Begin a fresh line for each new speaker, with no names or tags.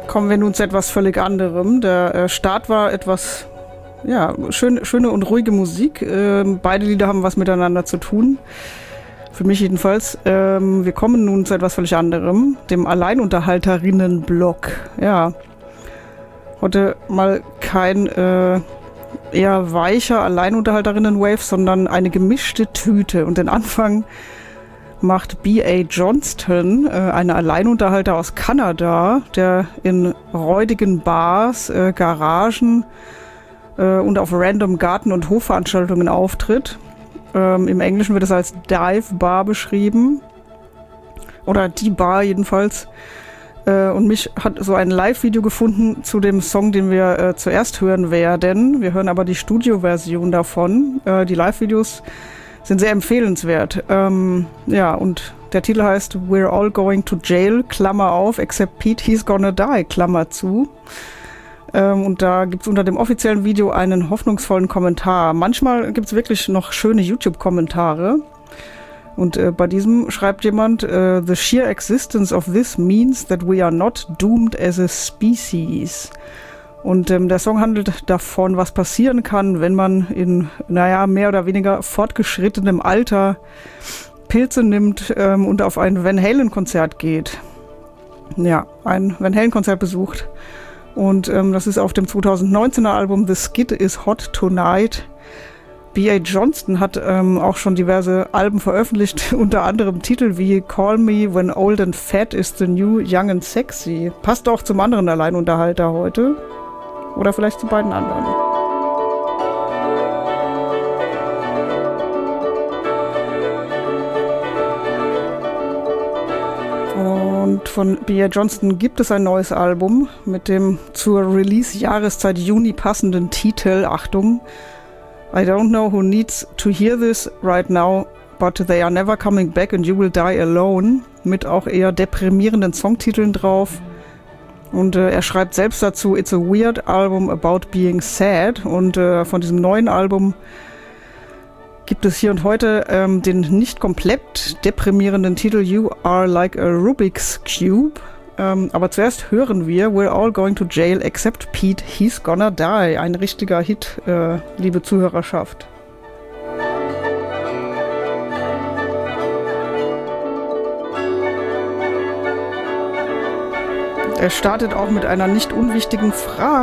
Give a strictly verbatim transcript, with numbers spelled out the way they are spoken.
kommen wir nun zu etwas völlig anderem. Der äh, Start war etwas, ja, schön, schöne und ruhige Musik. Ähm, beide Lieder haben was miteinander zu tun. Für mich jedenfalls. Ähm, wir kommen nun zu etwas völlig anderem, dem Alleinunterhalterinnen-Block. Ja, heute mal kein äh, eher weicher Alleinunterhalterinnen-Wave, sondern eine gemischte Tüte. Und den Anfang macht B A Johnston, äh, ein Alleinunterhalter aus Kanada, der in räudigen Bars, äh, Garagen äh, und auf random Garten- und Hofveranstaltungen auftritt. Ähm, Im Englischen wird es als Dive Bar beschrieben. Oder die Bar jedenfalls. Äh, und mich hat so ein Live-Video gefunden zu dem Song, den wir äh, zuerst hören werden. Wir hören aber die Studio-Version davon. Äh, die Live-Videos sind sehr empfehlenswert. Ähm, ja, und der Titel heißt We're All Going to Jail, Klammer auf, except Pete, he's gonna die, Klammer zu. Ähm, und da gibt's unter dem offiziellen Video einen hoffnungsvollen Kommentar. Manchmal gibt's wirklich noch schöne YouTube-Kommentare. Und äh, bei diesem schreibt jemand, äh, The sheer existence of this means that we are not doomed as a species. Und ähm, der Song handelt davon, was passieren kann, wenn man in, naja, mehr oder weniger fortgeschrittenem Alter Pilze nimmt ähm, und auf ein Van Halen-Konzert geht. Ja, ein Van Halen-Konzert besucht. Und ähm, das ist auf dem zweitausendneunzehner Album The Skid is Hot Tonight. B A Johnston hat ähm, auch schon diverse Alben veröffentlicht, unter anderem Titel wie Call Me When Old and Fat is the New Young and Sexy. Passt auch zum anderen Alleinunterhalter heute. Oder vielleicht zu beiden anderen. Und von B A Johnston gibt es ein neues Album mit dem zur Release-Jahreszeit Juni passenden Titel, Achtung, I don't know who needs to hear this right now, but they are never coming back and you will die alone, mit auch eher deprimierenden Songtiteln drauf. Und äh, er schreibt selbst dazu, It's a weird album about being sad. Und äh, von diesem neuen Album gibt es hier und heute ähm, den nicht komplett deprimierenden Titel You Are Like a Rubik's Cube. Ähm, aber zuerst hören wir We're All Going to Jail except Pete, He's Gonna Die. Ein richtiger Hit, äh, liebe Zuhörerschaft. Er startet auch mit einer nicht unwichtigen Frage.